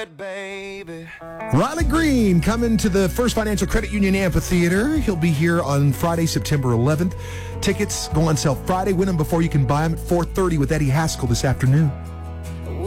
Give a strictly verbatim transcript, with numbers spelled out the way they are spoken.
it, baby. Riley Green coming to the First Financial Credit Union Amphitheater. He'll be here on Friday, September eleventh. Tickets go on sale Friday. Win them before you can buy them at four thirty with Eddie Haskell this afternoon.